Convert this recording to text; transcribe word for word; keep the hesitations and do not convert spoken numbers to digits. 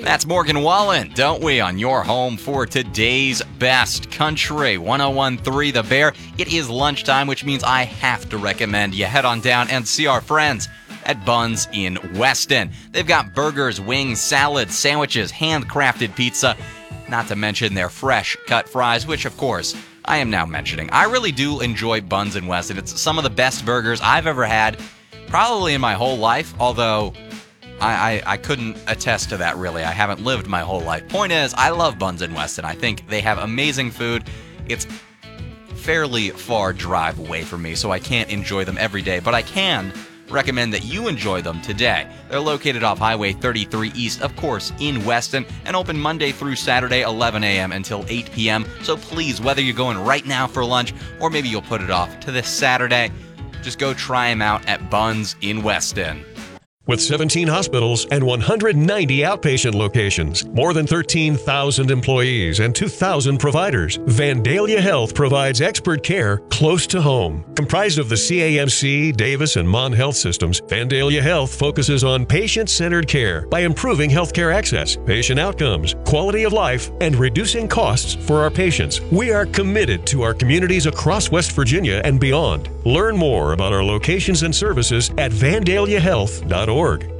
That's Morgan Wallen, don't we, on your home for today's best country. one oh one point three The Bear. It is lunchtime, which means I have to recommend you head on down and see our friends at Buns in Weston. They've got burgers, wings, salads, sandwiches, handcrafted pizza, not to mention their fresh cut fries, which, of course, I am now mentioning. I really do enjoy Buns in Weston. It's some of the best burgers I've ever had, probably in my whole life, although I, I, I couldn't attest to that, really. I haven't lived my whole life. Point is, I love Buns in Weston. I think they have amazing food. It's fairly far drive away from me, so I can't enjoy them every day, but I can recommend that you enjoy them today. They're located off Highway thirty-three East, of course, in Weston, and open Monday through Saturday, eleven a.m. until eight p.m. So please, whether you're going right now for lunch, or maybe you'll put it off to this Saturday, just go try them out at Buns in Weston. With seventeen hospitals and one hundred ninety outpatient locations, more than thirteen thousand employees, and two thousand providers, Vandalia Health provides expert care close to home. Comprised of the C A M C, Davis, and Mon Health systems, Vandalia Health focuses on patient-centered care by improving healthcare access, patient outcomes, quality of life, and reducing costs for our patients. We are committed to our communities across West Virginia and beyond. Learn more about our locations and services at vandalia health dot org.